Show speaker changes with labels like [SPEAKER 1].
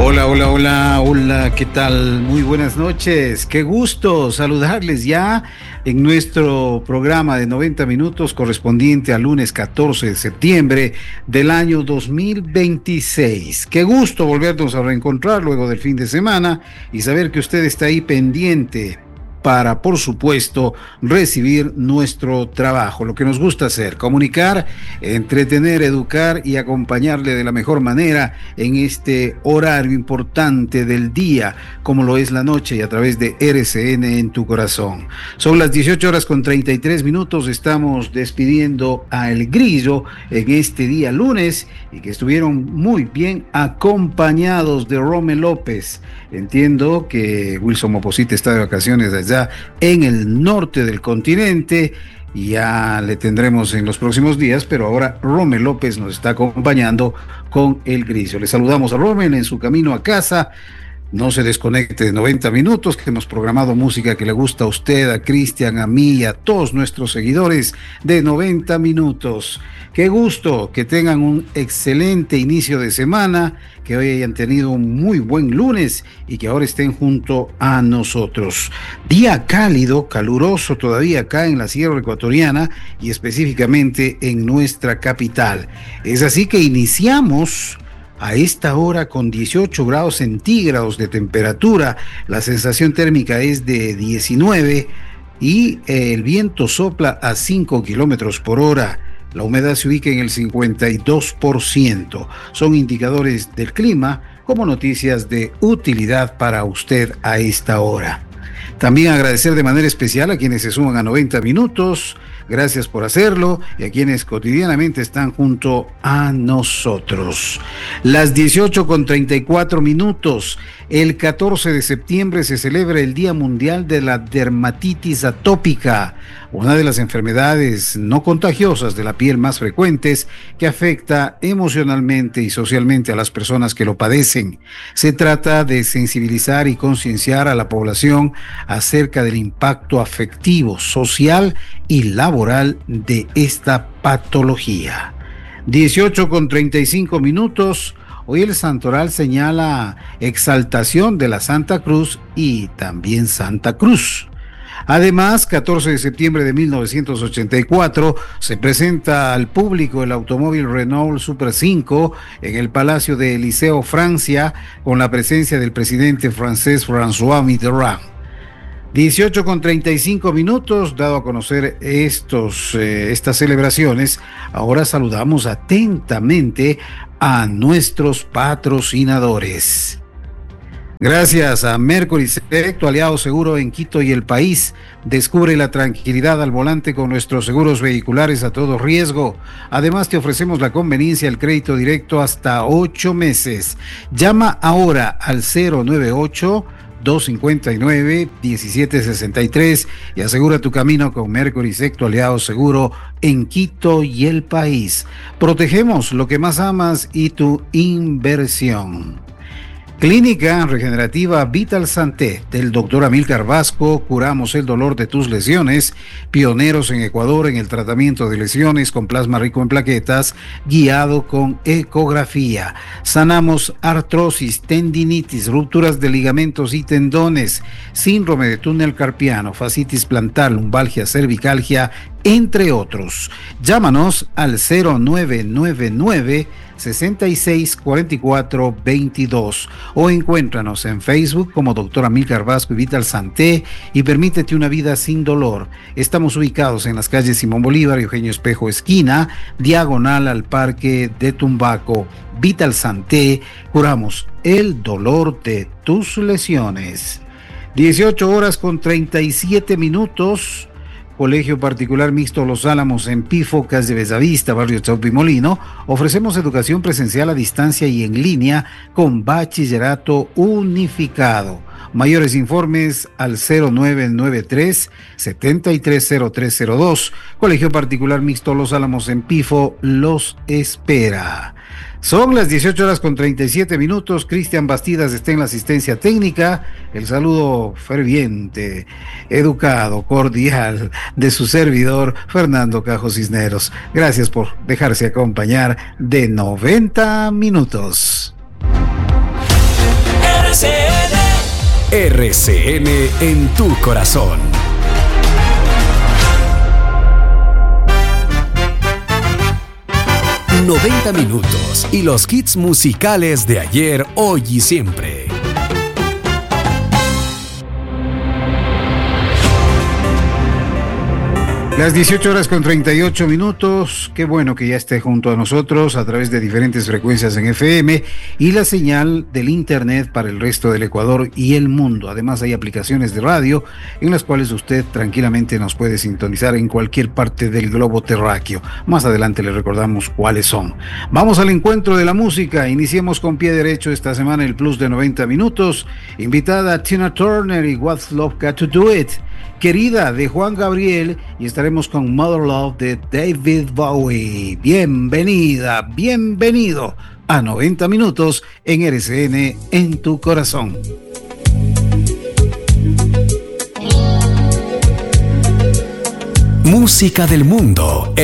[SPEAKER 1] Hola, hola, hola, hola, ¿qué tal? Muy buenas noches, qué gusto saludarles ya en nuestro programa de 90 minutos correspondiente al lunes 14 de septiembre del año 2026. Qué gusto volvernos a reencontrar luego del fin de semana y saber que usted está ahí pendiente para, por supuesto, recibir nuestro trabajo, lo que nos gusta hacer, comunicar, entretener, educar y acompañarle de la mejor manera en este horario importante del día, como lo es la noche y a través de RCN en tu corazón. Son las 18:33, estamos despidiendo a El Grillo en este día lunes y que estuvieron muy bien acompañados de Rome López. Entiendo que Wilson Moposita está de vacaciones allá en el norte del continente y ya le tendremos en los próximos días, pero ahora Rome López nos está acompañando con El Grillo. Le saludamos a Rome en su camino a casa. No se desconecte de 90 minutos, que hemos programado música que le gusta a usted, a Cristian, a mí y a todos nuestros seguidores de 90 minutos. Qué gusto que tengan un excelente inicio de semana, que hoy hayan tenido un muy buen lunes y que ahora estén junto a nosotros. Día cálido, caluroso todavía acá en la Sierra Ecuatoriana y específicamente en nuestra capital. Es así que iniciamos a esta hora con 18 grados centígrados de temperatura, la sensación térmica es de 19 y el viento sopla a 5 kilómetros por hora. La humedad se ubica en el 52%. Son indicadores del clima como noticias de utilidad para usted a esta hora. También agradecer de manera especial a quienes se suman a 90 minutos. Gracias por hacerlo y a quienes cotidianamente están junto a nosotros. Las 18:34. El 14 de septiembre se celebra el Día Mundial de la Dermatitis Atópica, una de las enfermedades no contagiosas de la piel más frecuentes que afecta emocionalmente y socialmente a las personas que lo padecen. Se trata de sensibilizar y concienciar a la población acerca del impacto afectivo, social y laboral de esta patología. 18:35. Hoy el santoral señala exaltación de la Santa Cruz y también Santa Cruz. Además, 14 de septiembre de 1984 se presenta al público el automóvil Renault Super 5 en el Palacio de Eliseo, Francia, con la presencia del presidente francés François Mitterrand. 18:35, dado a conocer estas celebraciones, ahora saludamos atentamente a nuestros patrocinadores. Gracias a Mercury Select, tu aliado seguro en Quito y el país. Descubre la tranquilidad al volante con nuestros seguros vehiculares a todo riesgo. Además, te ofrecemos la conveniencia del crédito directo hasta 8 meses. Llama ahora al 098-259-1763 y asegura tu camino con Mercury Select, tu aliado seguro en Quito y el país. Protegemos lo que más amas y tu inversión. Clínica Regenerativa Vital Santé del Dr. Amílcar Vasco. Curamos el dolor de tus lesiones. Pioneros en Ecuador en el tratamiento de lesiones con plasma rico en plaquetas, guiado con ecografía. Sanamos artrosis, tendinitis, rupturas de ligamentos y tendones, síndrome de túnel carpiano, fascitis plantar, lumbalgia, cervicalgia, entre otros. Llámanos al 0999-664422 o encuéntranos en Facebook como Dr. Amílcar Vasco y Vital Santé y permítete una vida sin dolor. Estamos ubicados en las calles Simón Bolívar y Eugenio Espejo esquina, diagonal al Parque de Tumbaco. Vital Santé, curamos el dolor de tus lesiones. 18:37. Colegio Particular Mixto Los Álamos en Pifo, calle Bellavista, barrio Chaupimolino. Ofrecemos educación presencial a distancia y en línea con bachillerato unificado. Mayores informes al 0993-730302. Colegio Particular Mixto Los Álamos en Pifo los espera. Son las 18:37. Cristian Bastidas está en la asistencia técnica. El saludo ferviente, educado, cordial de su servidor Fernando Cajo Cisneros. Gracias por dejarse acompañar de 90 minutos.
[SPEAKER 2] RCN en tu corazón. ...90 minutos y los hits musicales de ayer, hoy y siempre.
[SPEAKER 1] Las 18:38. Qué bueno que ya esté junto a nosotros a través de diferentes frecuencias en FM y la señal del internet para el resto del Ecuador y el mundo. Además hay aplicaciones de radio en las cuales usted tranquilamente nos puede sintonizar en cualquier parte del globo terráqueo. Más adelante le recordamos cuáles son. Vamos al encuentro de la música. Iniciemos con pie derecho esta semana el Plus de 90 minutos. Invitada Tina Turner y What's Love Got to Do It. Querida de Juan Gabriel, y estaremos con Mother Love de David Bowie. Bienvenida, bienvenido a 90 minutos en RCN en tu corazón.
[SPEAKER 2] Música del mundo.